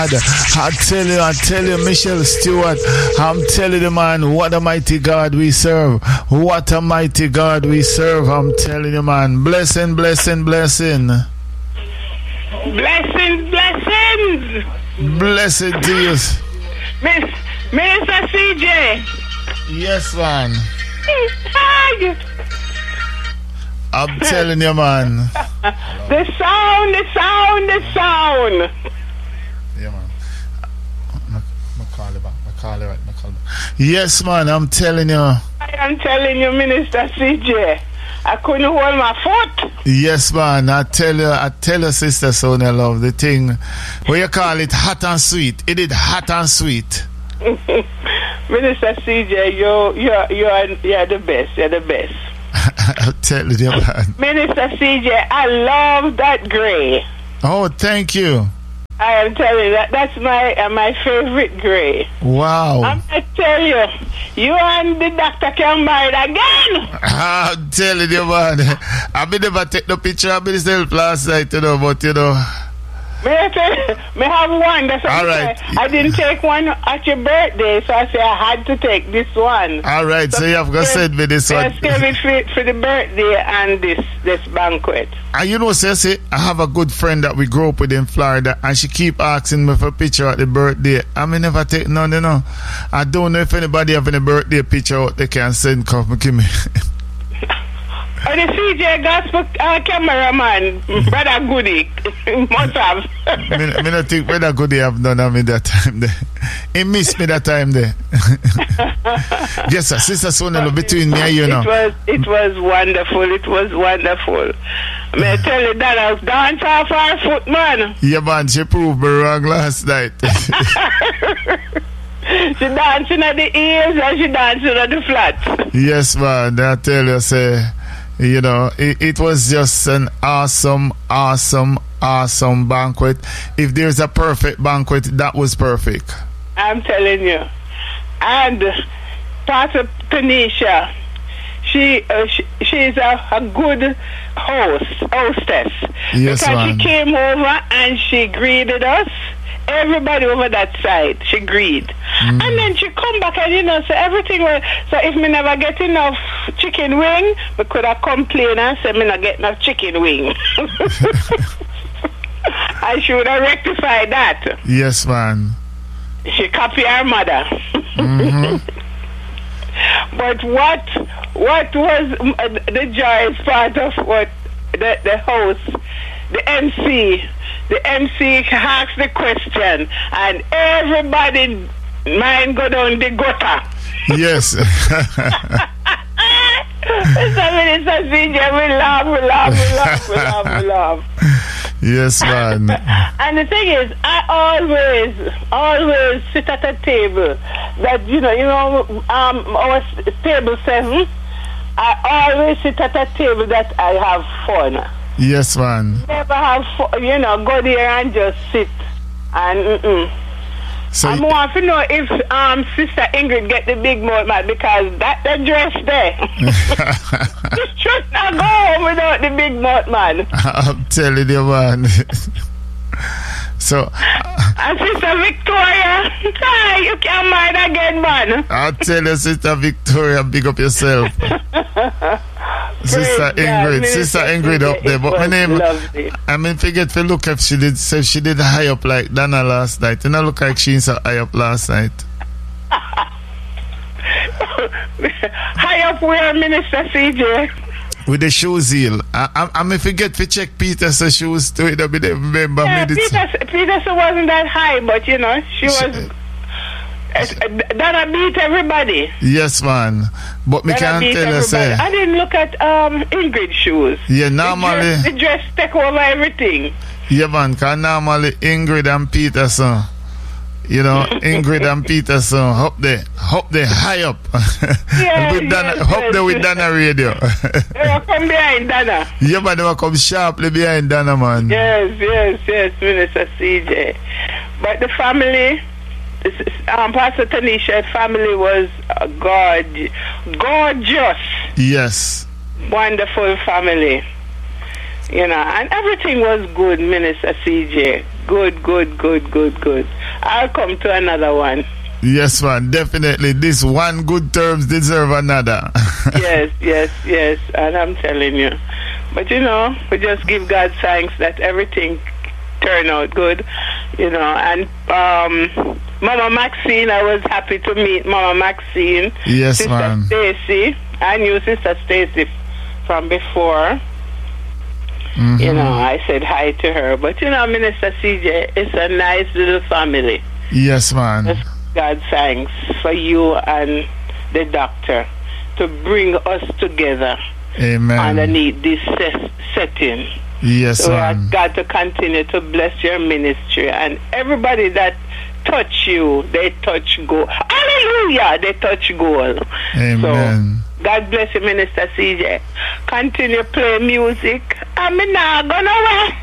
God. I tell you, Michelle Stewart. I'm telling you, man, what a mighty God we serve. What a mighty God we serve. I'm telling you, man. Blessing. Blessings. Blessed to you. Minister CJ. Yes, man. I'm telling you, man. The sound. Yeah, man. Call it. Yes, man, I'm telling you. I am telling you, Minister CJ. I couldn't hold my foot. Yes, man. I tell you, Sister Sonia Love, the thing, what you call it, hot and sweet. It is hot and sweet. Minister CJ, you're the best. You're the best. I'm telling you, man. Minister CJ, I love that gray. Oh, thank you. I am telling you, that's my favorite gray. Wow. I'm going to tell you, you and the doctor can marry again. I'm telling you, man. I never take the picture of myself last night, but May I have one? That's what all right. I didn't take one at your birthday, so I said I had to take this one. All right, so you have to send me this one. Let's give it for the birthday and this banquet. And you know, Ceci, I have a good friend that we grew up with in Florida, and she keep asking me for a picture at the birthday. I may never take none, you know. I don't know if anybody have any birthday picture out they can send. Come give me. Oh, the CJ Gospel cameraman, Brother Goody, must have. Me not think Brother Goody have done on me that time there. He missed me that time there. Yes, sir. Sister Sonia, between me and you now. It was wonderful. May I tell you that I was dancing off our foot, man. Yeah, man, she proved me wrong last night. She dancing at the ears and she dancing at the flats. Yes, man. I tell you, say, you know, it was just an awesome banquet. If there's a perfect banquet, that was perfect. I'm telling you. And Pastor Tanisha, she's a good hostess. Yes, because man. She came over and she greeted us. Everybody over that side, she greeted. And then she come back and, so everything was... So if me never get enough chicken wing, we could have complained and said me not get enough chicken wing. I should have rectified that. Yes, man. She copied her mother. But what was the joyous part of what the host, the MC asked the question and everybody mind go down the gutter. Yes. Minister CJ, we laugh. Yes, man. And the thing is, I always sit at a table that, our table 7, I always sit at a table that I have fun. Yes, man. Never have fun, go there and just sit. And, So I want to know if Sister Ingrid get the big mouth, man, because that dress there. You should not go home without the big mouth, man. I'm telling you, man. So, and Sister Victoria, you can't mind again, man. I'll tell you, Sister Victoria, big up yourself. Sister Ingrid up there. But my name, forget to look if she did high up like Dana last night. You know, look like she's high up last night. High up where, Minister CJ? With the shoes heel. I forget to check Peter's shoes too. I remember. Yeah, Peterson wasn't that high, but she was. Dana beat everybody. Yes, man. But me can't tell you, say. I didn't look at Ingrid's shoes. Yeah, normally. The dress take over everything. Yeah, man, because normally Ingrid and Peterson. Ingrid and Peterson up there high up. Yes, there with Dana Radio. They will come behind Dana. Yeah, man, they will come sharply behind Dana, man. Yes, Minister CJ. But the family, Pastor Tanisha's family was gorgeous. Yes. Wonderful family. And everything was good, Minister CJ. Good, good, good, good, good. I'll come to another one. Yes, man, definitely. This one good terms deserve another. yes. And I'm telling you. But we just give God thanks that everything turned out good, and Mama Maxine, I was happy to meet Mama Maxine. Yes, Sister ma'am. Stacy. I knew Sister Stacy from before. Mm-hmm. I said hi to her. But Minister CJ, it's a nice little family. Yes, man. Just God thanks for you and the doctor to bring us together. Amen. Underneath this setting. Yes, so man. God to continue to bless your ministry, and everybody that touch you, they touch gold. Hallelujah, they touch gold. Amen. So God bless you, Minister CJ. Continue play music. I'm not gonna away.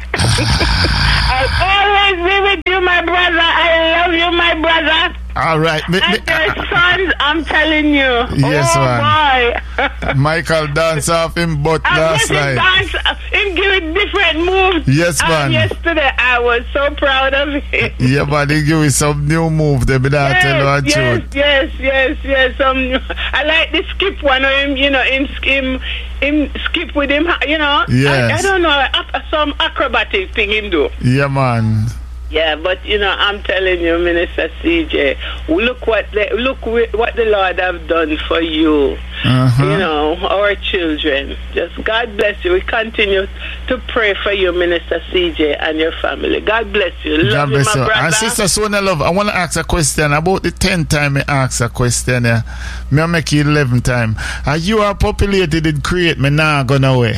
I'll always be with you, my brother. I love you, my brother. All right. And your sons, I'm telling you. Yes, man. Boy. Michael danced off him butt last night. Dance, him give different moves. Yes, man. Yesterday, I was so proud of him. Yeah, but he give you some new move. They be not tell you what truth. Yes. I like the skip one. Him skip with him. Yes. I don't know. Some acrobatic thing him do. Yeah, man. Yeah, but I'm telling you, Minister CJ, look what the Lord have done for you. Our children. Just God bless you. We continue to pray for you, Minister CJ, and your family. God bless you. Love you, my brother. And Sister Sonia Love, I want to ask a question about the 10th time I ask a question. Me I make it 11th time. Are you are populated in create me now gone away?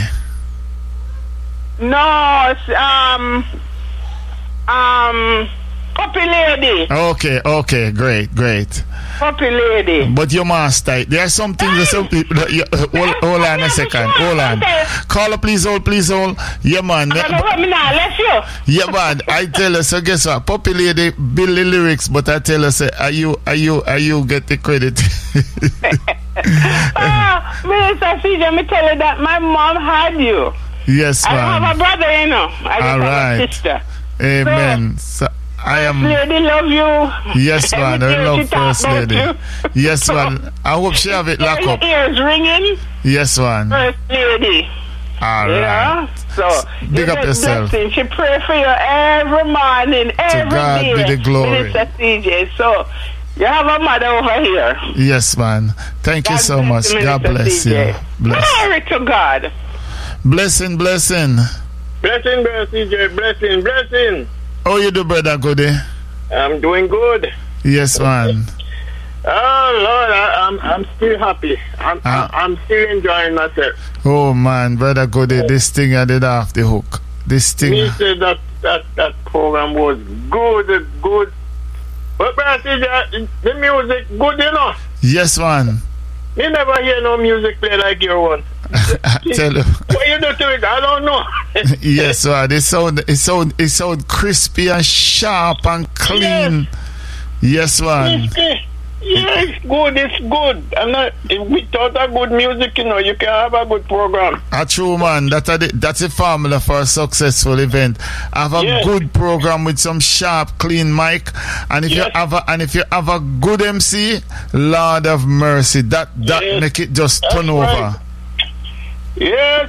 No, Puppy Lady. Okay, great. Puppy Lady. But your master, there are some things that some people. Hold on a second. Hold on. Caller, please hold. Yeah, man. Yeah, man. I tell her, so guess what? Puppy Lady build the lyrics, but I tell her, say, are you get the credit? Minister CJ, me tell you that my mom had you. Yes, man. I have a brother, I just have a sister. Amen. So I am. First Lady love you. Yes, man. I love First Lady. Yes, man. I hope she have it locked up. Ears ringing. Yes, man. First Lady. All right. So big up yourself. Blessing. She pray for you every morning, every to God day. Be the glory. Minister CJ. So you have a mother over here. Yes, man. Thank you so much. God bless you. Glory to God. Blessing. Blessing, brother CJ. Blessing. How you do, brother Goody? I'm doing good. Yes, man. Oh Lord, I'm still happy. I'm still enjoying myself. Oh man, brother Goody, this thing I did off the hook. This thing. He said that program was good. But brother CJ, the music good, Yes, man. Me never hear no music play like your one. I tell you. What you do to it? I don't know. Yes, man. It sound crispy and sharp and clean. Yes, man. Yeah, it's good. And without a good music, you can have a good program. True, man. That's a formula for a successful event. Have a good program with some sharp, clean mic, and if you have a good MC, Lord of mercy, that make it just turn over. Right. Yes,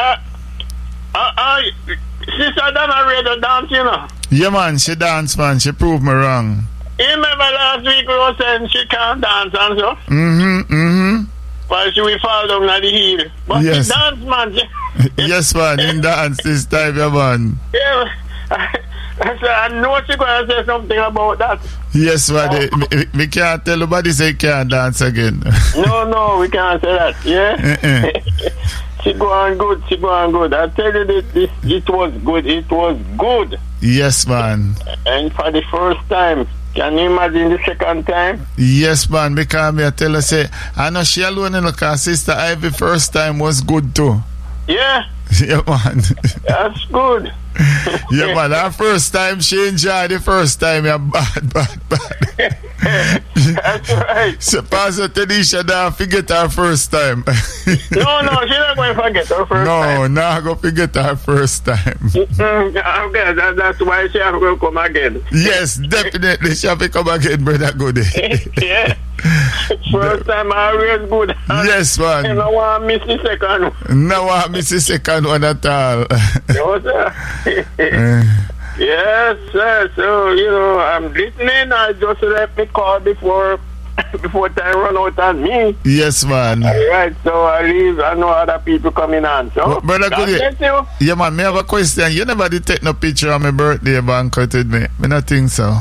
Sister Donna Radio dance, Yeah, man. She dance, man. She proved me wrong. You remember last week we were saying she can't dance and so? But she will fall down at the heel. But yes. she dance, man. Yes, man. In dance this time, yeah, man. Yeah. I know she's going to say something about that. Yes, man. We can't tell nobody say can't dance again. No, we can't say that. Yeah? She going good. I tell you this, it was good. Yes, man. And for the first time, can you imagine the second time? Yes, man. Because I tell her, say, I know she alone in the sister Ivy first time was good too. Yeah. Yeah, man. That's good. Yeah, man. That first time she enjoyed the first time. Yeah, bad. That's right. So Pastor Tanisha now forget her first time. No, she's not going to forget her first time. No, now go forget her first time. Okay, that's why she have to come again. Yes, definitely she have to come again, brother Goody. Yeah. First time always good. Yes, man. I don't want to miss the second one. No one miss the second one at all. No, sir. Yes, sir. So, I'm listening. I just let me call before time run out on me. Yes, man. All right, so I leave. I know other people coming on. So, brother Goody. Yeah, man, me have a question. You never did take no picture of my birthday banquet with me. I don't think so.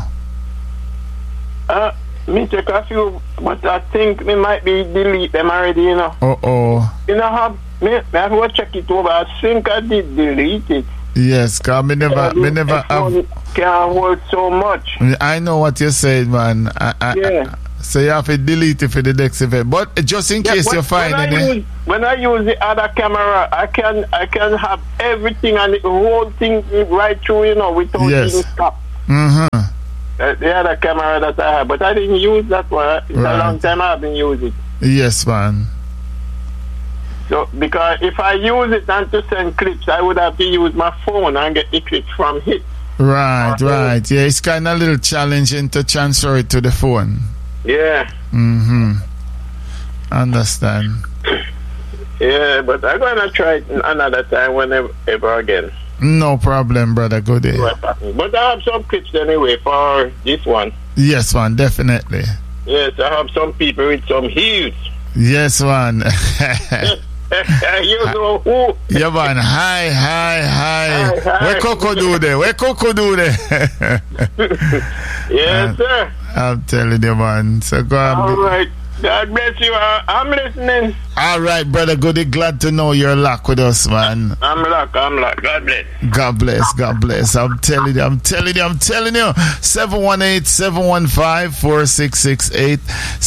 Me take a few, but I think me might be delete them already, Oh. Me have to check it over. I think I did delete it. Yes, cause me never have. Can't hold so much. I know what you said, man. Yeah. So you have to delete it for the next event. But just in case you find it. When I use the other camera, I can have everything and the whole thing right through, without being stopped. Mm-hmm. The other camera that I have, but I didn't use that one. It's a long time I haven't used it. Yes, man. So, because if I use it and to send clips, I would have to use my phone and get the clips from it. Right. Yeah, it's kind of a little challenging to transfer it to the phone. Yeah. Mm-hmm. Understand. Yeah, but I'm going to try it another time whenever again. No problem, brother. Good day. But I have some clips anyway for this one. Yes, man, definitely. Yes, I have some people with some heels. Yes, man. You know who? Yeah, man. Hi. Where Coco do there? Yes, sir. I'm telling you, man. So go on. All right. God bless you. I'm listening. All right, brother Goody. Glad to know you're locked with us, man. I'm locked. God bless. God bless. I'm telling you. 718-715-4668.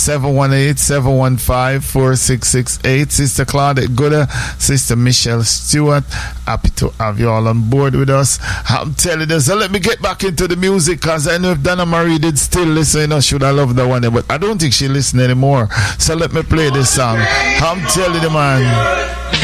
718-715-4668. Sister Claudette Gooder, Sister Michelle Stewart. Happy to have you all on board with us. I'm telling you. So let me get back into the music, because I know if Donna Marie did still listen, should I love the one there, but I don't think she listens anymore. So let me play this song. I'm telling you, man.